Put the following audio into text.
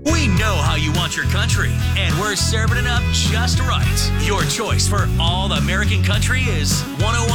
We know how you want your country, and we're serving it up just right. Your choice for all American country is 101.